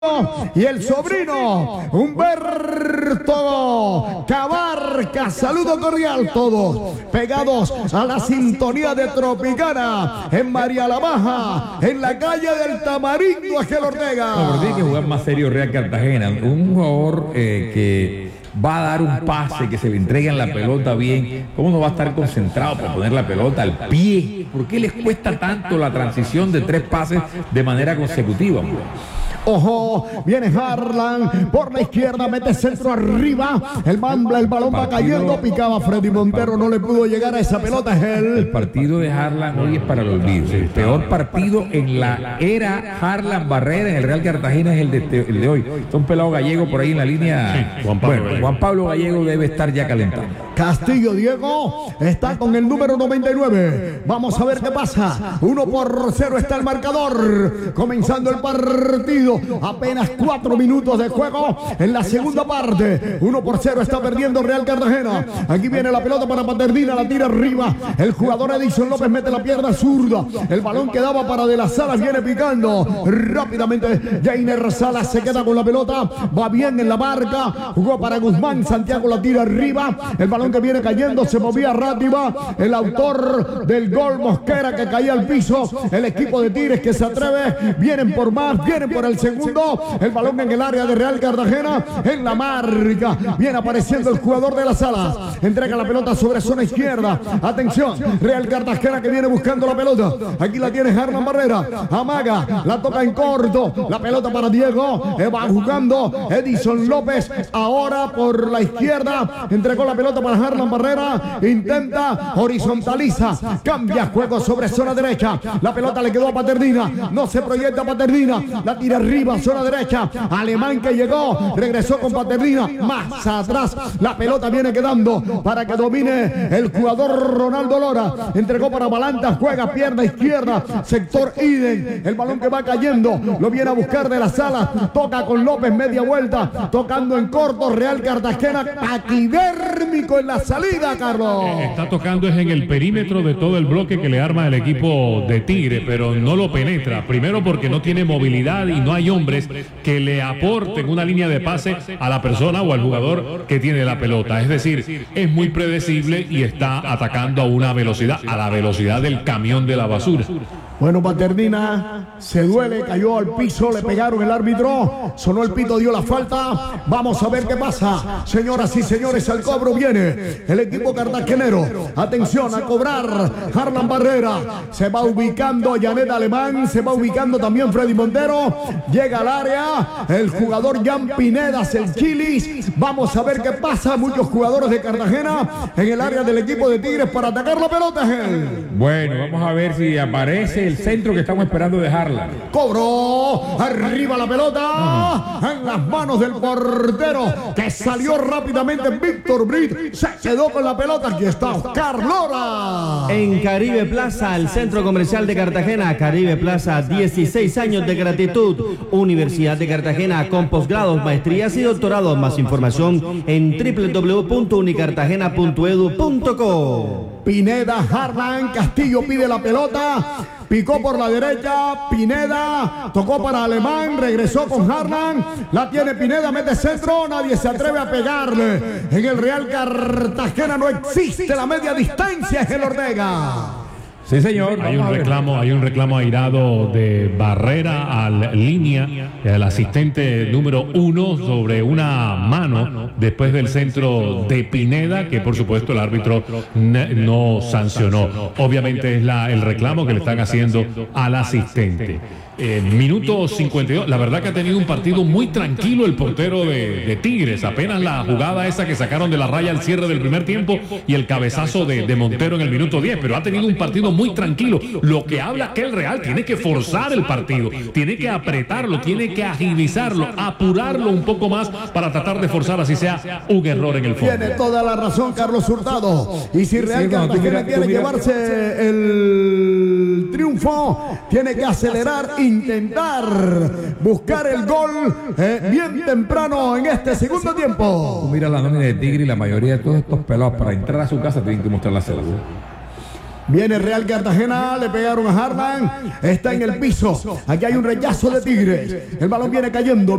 y el sobrino Humberto Cabarca. Saludo cordial, todos pegados a la sintonía de Tropicana en María la Baja, en la calle del Tamarindo, Ángel Ortega. No, pero tiene que jugar más serio Real Cartagena, un jugador que va a dar un pase, que se le entreguen la pelota bien. ¿Cómo no va a estar concentrado para poner la pelota al pie? ¿Por qué les cuesta tanto la transición de 3 pases de manera consecutiva? Ojo, viene Harlan por la izquierda, mete centro arriba, el balón va cayendo, picaba Freddy Montero, no le pudo llegar a esa pelota. El partido de Harlan hoy es para el olvido. El peor partido en la era Harlan Barrera en el Real Cartagena es el de hoy. Está un pelado gallego por ahí en la línea. Sí, Juan Pablo Gallego debe estar ya calentando. Castillo Diego está con el número 99. Vamos a ver qué pasa. 1-0 está el marcador. Comenzando el partido. Apenas 4 minutos de juego en la segunda parte. 1-0 está perdiendo Real Cartagena. Aquí viene la pelota para Paternina, la tira arriba. El jugador Edison López mete la pierna zurda. El balón quedaba para De las Salas, viene picando rápidamente. Jainer Salas se queda con la pelota. Va bien en la marca. Jugó para Guzmán. Santiago la tira arriba. El balón que viene cayendo se movía rápida. El autor del gol, Mosquera, que caía al piso. El equipo de Tigres que se atreve. Vienen por más, vienen por el segundo. El balón en el área de Real Cartagena. En la marca. Viene apareciendo el jugador de las Salas. Entrega la pelota sobre zona izquierda. Atención. Real Cartagena que viene buscando la pelota. Aquí la tiene Harlan Barrera. Amaga. La toca en corto. La pelota para Diego. Va jugando Edison López. Ahora por la izquierda. Entregó la pelota para Harlan Barrera. Intenta. Horizontaliza. Cambia juego sobre zona derecha. La pelota le quedó a Paternina. No se proyecta Paternina. La tira arriba, zona derecha. Alemán que llegó, regresó con Paternina. Más atrás, la pelota viene quedando para que domine el jugador Ronaldo Lora. Entregó para Balanta, juega pierna izquierda, sector Iden. El balón que va cayendo, lo viene a buscar De las Salas. Toca con López, media vuelta, tocando en corto. Real Cartagena, taquidérmico en la salida, Carlos. Está tocando es en el perímetro de todo el bloque que le arma el equipo de Tigre, pero no lo penetra. Primero porque no tiene movilidad y no hay hombres que le aporten una línea de pase a la persona o al jugador que tiene la pelota. Es decir, es muy predecible y está atacando a una velocidad, a la velocidad del camión de la basura. Bueno, Paternina se duele, cayó al piso, le pegaron el árbitro, sonó el pito, dio la falta. Vamos a ver qué pasa. Señoras y señores, al cobro viene el equipo cartagenero. Atención a cobrar Harlan Barrera. Se va ubicando Janet Alemán, se va ubicando también Freddy Montero. Llega al área el jugador Jan Pinedas, el Chilis. Vamos a ver qué pasa. Muchos jugadores de Cartagena en el área del equipo de Tigres para atacar la pelota. Bueno, vamos a ver si aparece el centro que estamos esperando de Harlan. Cobró arriba la pelota en las manos del portero que salió rápidamente. Víctor Brit se quedó con la pelota. Aquí está Oscar Lora. En Caribe Plaza, el centro comercial de Cartagena. Caribe Plaza, 16 años de gratitud. Universidad de Cartagena con posgrados, maestrías y doctorados. Más información en www.unicartagena.edu.co. Pineda, Harlan, Castillo pide la pelota, picó por la derecha, Pineda, tocó para Alemán, regresó con Harlan, la tiene Pineda, mete centro, nadie se atreve a pegarle. En el Real Cartagena no existe la media distancia, Ángel Ortega. Sí, señor. Hay un reclamo airado de Barrera al línea, el asistente número 1 sobre una mano después del centro de Pineda, que por supuesto el árbitro no sancionó. Obviamente es el reclamo que le están haciendo al asistente. Minuto 52, la verdad que ha tenido un partido muy tranquilo el portero de Tigres, apenas la jugada esa que sacaron de la raya al cierre del primer tiempo y el cabezazo de Montero en el minuto 10, pero ha tenido un partido muy tranquilo, lo que habla que el Real tiene que forzar el partido, tiene que apretarlo, tiene que agilizarlo, apurarlo un poco más para tratar de forzar, así sea un error en el fondo. Tiene toda la razón Carlos Hurtado, y si Real Cartagena quiere llevarse el triunfo, tiene que acelerar, intentar buscar el gol bien temprano en este segundo tiempo. Mira la nómina de Tigre y la mayoría de todos estos pelados para entrar a su casa tienen que mostrar la cédula. Viene Real Cartagena, le pegaron a Harlan, está en el piso. Aquí hay un rechazo de Tigres. El balón viene cayendo.